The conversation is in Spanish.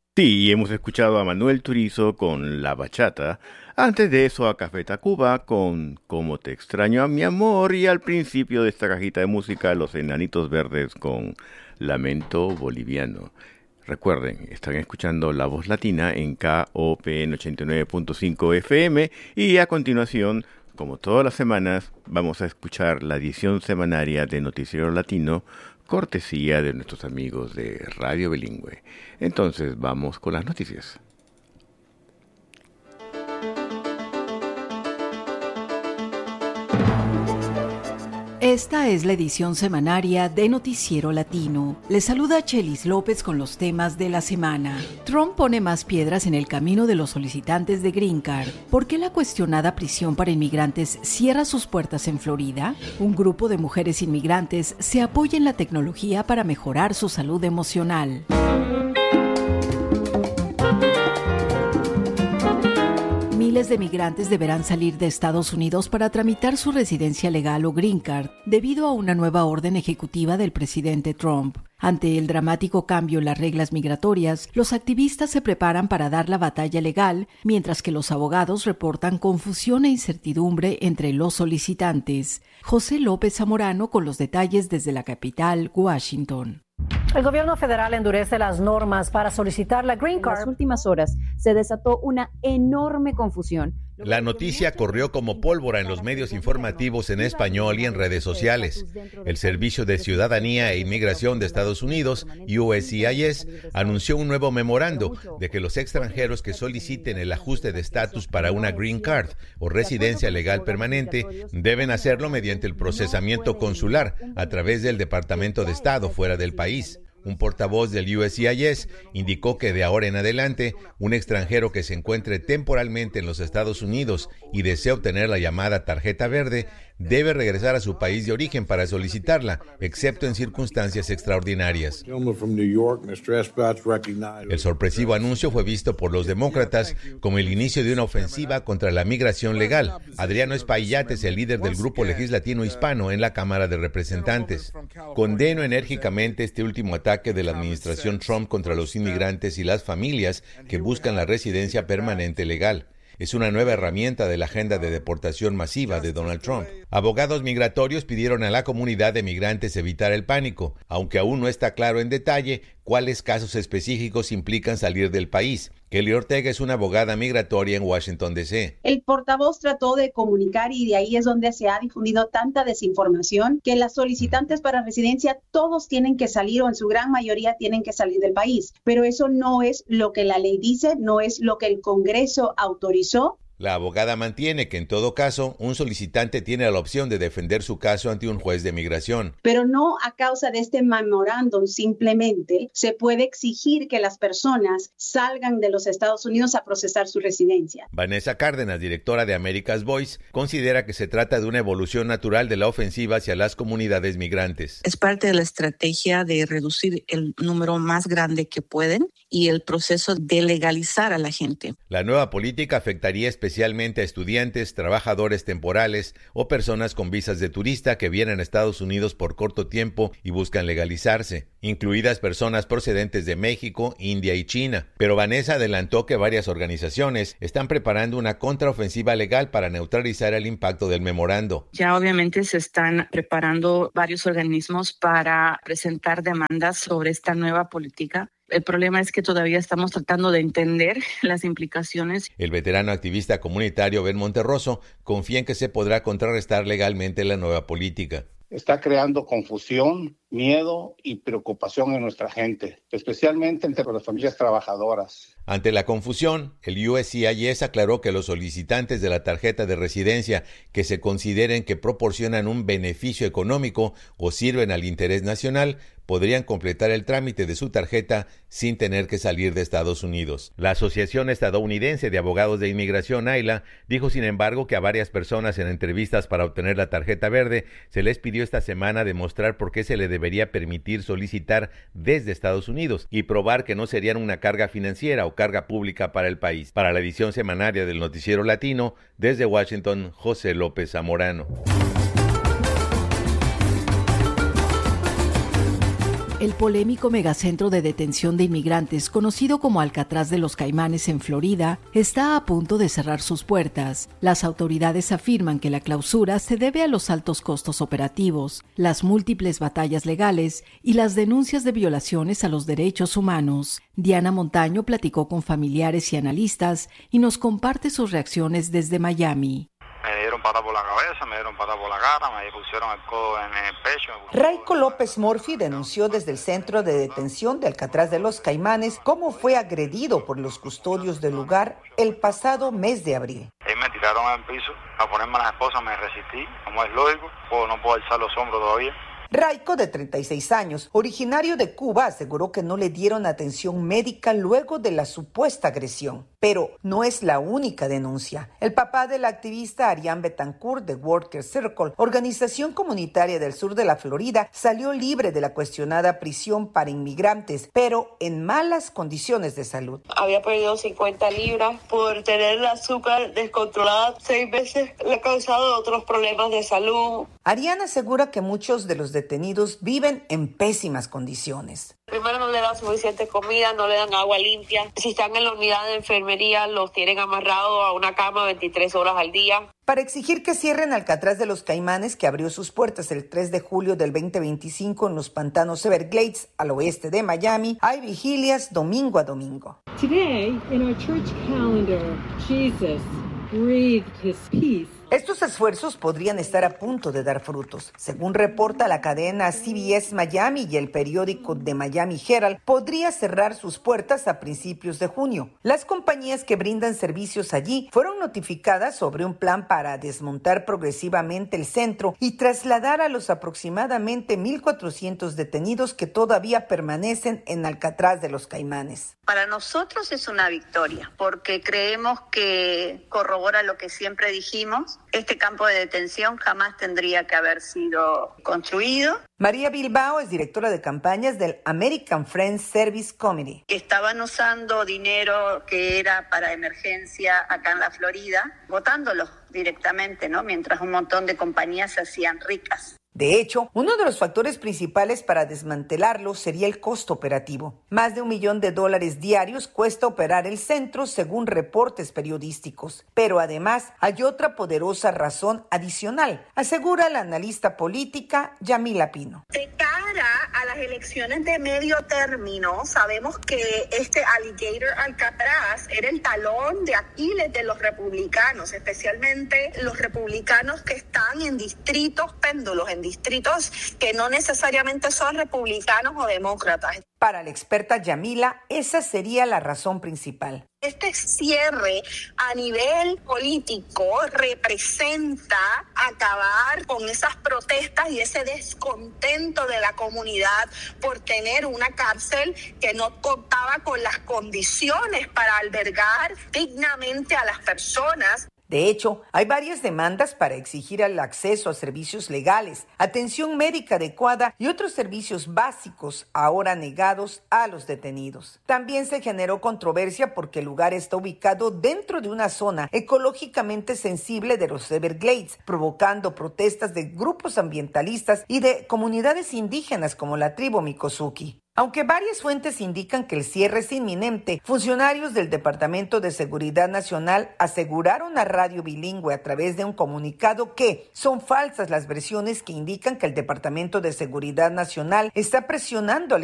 Sí, hemos escuchado a Manuel Turizo con La Bachata, antes de eso a Café Tacuba con Cómo te extraño a mi amor y al principio de esta cajita de música Los Enanitos Verdes con Lamento Boliviano. Recuerden, están escuchando La Voz Latina en KOPN 89.5 FM y a continuación, como todas las semanas, vamos a escuchar la edición semanaria de Noticiero Latino, cortesía de nuestros amigos de Radio Bilingüe. Entonces, vamos con las noticias. Esta es la edición semanaria de Noticiero Latino. Les saluda Chelis López con los temas de la semana. Trump pone más piedras en el camino de los solicitantes de Green Card. ¿Por qué la cuestionada prisión para inmigrantes cierra sus puertas en Florida? Un grupo de mujeres inmigrantes se apoya en la tecnología para mejorar su salud emocional. Miles de migrantes deberán salir de Estados Unidos para tramitar su residencia legal o Green Card debido a una nueva orden ejecutiva del presidente Trump. Ante el dramático cambio en las reglas migratorias, los activistas se preparan para dar la batalla legal, mientras que los abogados reportan confusión e incertidumbre entre los solicitantes. José López Zamorano con los detalles desde la capital, Washington. El gobierno federal endurece las normas para solicitar la Green Card. En las últimas horas se desató una enorme confusión. La noticia corrió como pólvora en los medios informativos en español y en redes sociales. El Servicio de Ciudadanía e Inmigración de Estados Unidos, USCIS, anunció un nuevo memorando de que los extranjeros que soliciten el ajuste de estatus para una Green Card o residencia legal permanente deben hacerlo mediante el procesamiento consular a través del Departamento de Estado fuera del país. Un portavoz del USCIS indicó que de ahora en adelante, un extranjero que se encuentre temporalmente en los Estados Unidos y desea obtener la llamada tarjeta verde, debe regresar a su país de origen para solicitarla, excepto en circunstancias extraordinarias. El sorpresivo anuncio fue visto por los demócratas como el inicio de una ofensiva contra la migración legal. Adriano Espaillat es el líder del grupo legislativo hispano en la Cámara de Representantes. Condeno enérgicamente este último ataque de la administración Trump contra los inmigrantes y las familias que buscan la residencia permanente legal. Es una nueva herramienta de la agenda de deportación masiva de Donald Trump. Abogados migratorios pidieron a la comunidad de migrantes evitar el pánico, aunque aún no está claro en detalle cuáles casos específicos implican salir del país. Kelly Ortega es una abogada migratoria en Washington, D.C. El portavoz trató de comunicar y de ahí es donde se ha difundido tanta desinformación que las solicitantes para residencia todos tienen que salir o en su gran mayoría tienen que salir del país. Pero eso no es lo que la ley dice, no es lo que el Congreso autorizó. La abogada mantiene que en todo caso, un solicitante tiene la opción de defender su caso ante un juez de migración. Pero no a causa de este memorándum, simplemente se puede exigir que las personas salgan de los Estados Unidos a procesar su residencia. Vanessa Cárdenas, directora de America's Voice, considera que se trata de una evolución natural de la ofensiva hacia las comunidades migrantes. Es parte de la estrategia de reducir el número más grande que pueden y el proceso de legalizar a la gente. La nueva política afectaría especialmente a estudiantes, trabajadores temporales o personas con visas de turista que vienen a Estados Unidos por corto tiempo y buscan legalizarse, incluidas personas procedentes de México, India y China. Pero Vanessa adelantó que varias organizaciones están preparando una contraofensiva legal para neutralizar el impacto del memorando. Ya obviamente se están preparando varios organismos para presentar demandas sobre esta nueva política. El problema es que todavía estamos tratando de entender las implicaciones. El veterano activista comunitario Ben Monterroso confía en que se podrá contrarrestar legalmente la nueva política. Está creando confusión, miedo y preocupación en nuestra gente, especialmente entre las familias trabajadoras. Ante la confusión, el USCIS aclaró que los solicitantes de la tarjeta de residencia que se consideren que proporcionan un beneficio económico o sirven al interés nacional podrían completar el trámite de su tarjeta sin tener que salir de Estados Unidos. La Asociación Estadounidense de Abogados de Inmigración, AILA, dijo sin embargo que a varias personas en entrevistas para obtener la tarjeta verde se les pidió esta semana demostrar por qué se le debería permitir solicitar desde Estados Unidos y probar que no serían una carga financiera o carga pública para el país. Para la edición semanaria del Noticiero Latino, desde Washington, José López Zamorano. El polémico megacentro de detención de inmigrantes, conocido como Alcatraz de los Caimanes en Florida, está a punto de cerrar sus puertas. Las autoridades afirman que la clausura se debe a los altos costos operativos, las múltiples batallas legales y las denuncias de violaciones a los derechos humanos. Diana Montaño platicó con familiares y analistas y nos comparte sus reacciones desde Miami. Me dieron patada por la cabeza, me dieron patada por la cara, me pusieron el codo en el pecho. Raico López Murphy denunció desde el centro de detención de Alcatraz de los Caimanes cómo fue agredido por los custodios del lugar el pasado mes de abril. Ellos me tiraron al piso a ponerme a las esposas, me resistí, como es lógico, no puedo alzar los hombros todavía. Raico, de 36 años, originario de Cuba, aseguró que no le dieron atención médica luego de la supuesta agresión. Pero no es la única denuncia. El papá de la activista Ariane Betancourt de Worker Circle, organización comunitaria del sur de la Florida, salió libre de la cuestionada prisión para inmigrantes, pero en malas condiciones de salud. Había perdido 50 libras por tener el azúcar descontrolada 6 veces. Le ha causado otros problemas de salud. Ariane asegura que muchos de los detenidos viven en pésimas condiciones. Primero, no le dan suficiente comida, no le dan agua limpia. Si están en la unidad de enfermería, los tienen amarrados a una cama 23 horas al día. Para exigir que cierren Alcatraz de los Caimanes, que abrió sus puertas el 3 de julio del 2025 en los pantanos Everglades, al oeste de Miami, hay vigilias domingo a domingo. Today, in our church calendar, Jesus breathed his peace. Estos esfuerzos podrían estar a punto de dar frutos. Según reporta la cadena CBS Miami y el periódico The Miami Herald, podría cerrar sus puertas a principios de junio. Las compañías que brindan servicios allí fueron notificadas sobre un plan para desmontar progresivamente el centro y trasladar a los aproximadamente 1,400 detenidos que todavía permanecen en Alcatraz de los Caimanes. Para nosotros es una victoria, porque creemos que corrobora lo que siempre dijimos. Este campo de detención jamás tendría que haber sido construido. María Bilbao es directora de campañas del American Friends Service Committee. Estaban usando dinero que era para emergencia acá en la Florida, botándolo directamente, ¿no? Mientras un montón de compañías se hacían ricas. De hecho, uno de los factores principales para desmantelarlo sería el costo operativo. Más de $1 millón diarios cuesta operar el centro, según reportes periodísticos. Pero además, hay otra poderosa razón adicional, asegura la analista política Yamila Pino. De cara a las elecciones de medio término, sabemos que este Alligator Alcatraz era el talón de Aquiles de los republicanos, especialmente los republicanos que están en distritos péndulos, en distritos que no necesariamente son republicanos o demócratas. Para la experta Yamila, esa sería la razón principal. Este cierre a nivel político representa acabar con esas protestas y ese descontento de la comunidad por tener una cárcel que no contaba con las condiciones para albergar dignamente a las personas. De hecho, hay varias demandas para exigir el acceso a servicios legales, atención médica adecuada y otros servicios básicos ahora negados a los detenidos. También se generó controversia porque el lugar está ubicado dentro de una zona ecológicamente sensible de los Everglades, provocando protestas de grupos ambientalistas y de comunidades indígenas como la tribu Miccosukee. Aunque varias fuentes indican que el cierre es inminente, funcionarios del Departamento de Seguridad Nacional aseguraron a Radio Bilingüe a través de un comunicado que son falsas las versiones que indican que el Departamento de Seguridad Nacional está presionando al